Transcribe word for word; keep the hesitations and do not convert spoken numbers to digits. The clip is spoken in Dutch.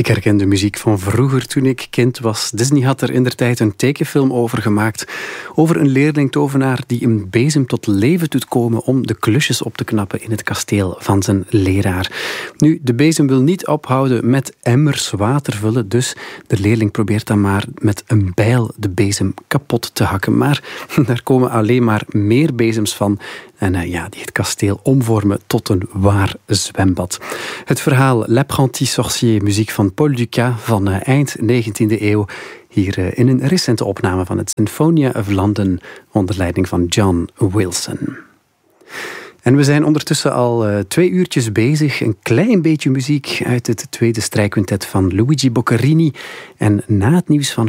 Ik herken de muziek van vroeger toen ik kind was. Disney had er indertijd een tekenfilm over gemaakt. Over een leerling-tovenaar die een bezem tot leven doet komen om de klusjes op te knappen in het kasteel van zijn leraar. Nu, de bezem wil niet ophouden met emmers water vullen, dus de leerling probeert dan maar met een bijl de bezem kapot te hakken. Maar daar komen alleen maar meer bezems van. En uh, ja, die het kasteel omvormen tot een waar zwembad. Het verhaal L'Apprenti Sorcier, muziek van Paul Dukas van uh, eind negentiende eeuw. Hier uh, in een recente opname van het Sinfonia of London onder leiding van John Wilson. En we zijn ondertussen al uh, twee uurtjes bezig. Een klein beetje muziek uit het tweede strijkquintet van Luigi Boccherini. En na het nieuws van